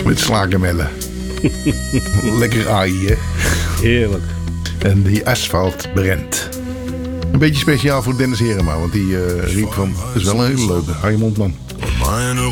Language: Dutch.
Met slagermellen. Lekker AI, hè? Heerlijk. En die asfalt brent. Een beetje speciaal voor Dennis Herema. Want die riep van... Het is wel een hele leuke. Hou je mond, man. Meine